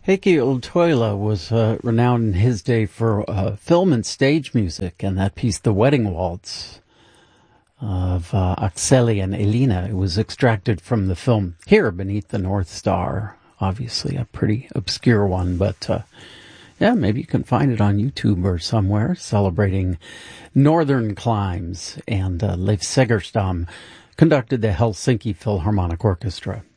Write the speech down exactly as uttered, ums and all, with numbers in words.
Heikki Ultoila was uh, renowned in his day for uh, film and stage music, and that piece, The Wedding Waltz, of uh, Akseli and Elina. It was extracted from the film Here Beneath the North Star. Obviously a pretty obscure one, but uh, yeah, maybe you can find it on YouTube or somewhere, celebrating northern climes. And uh, Leif Segerstam conducted the Helsinki Philharmonic Orchestra.